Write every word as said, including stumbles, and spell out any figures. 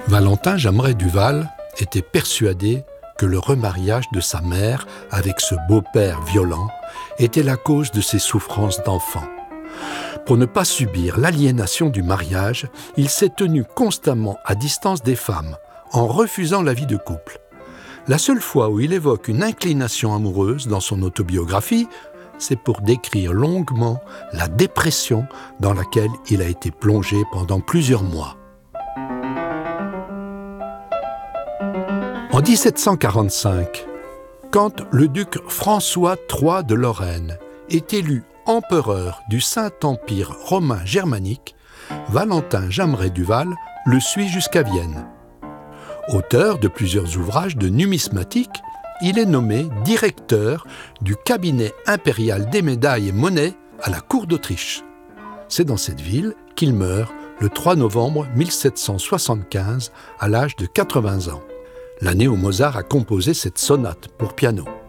Valentin Jamret Duval était persuadé que le remariage de sa mère avec ce beau-père violent était la cause de ses souffrances d'enfant. Pour ne pas subir l'aliénation du mariage, il s'est tenu constamment à distance des femmes, en refusant la vie de couple. La seule fois où il évoque une inclination amoureuse dans son autobiographie, c'est pour décrire longuement la dépression dans laquelle il a été plongé pendant plusieurs mois. En dix-sept cent quarante-cinq, quand le duc François trois de Lorraine est élu empereur du Saint-Empire romain germanique, Valentin Jamret Duval le suit jusqu'à Vienne. Auteur de plusieurs ouvrages de numismatique, il est nommé directeur du cabinet impérial des médailles et monnaies à la cour d'Autriche. C'est dans cette ville qu'il meurt le trois novembre mille sept cent soixante-quinze à l'âge de quatre-vingts ans, l'année où Mozart a composé cette sonate pour piano.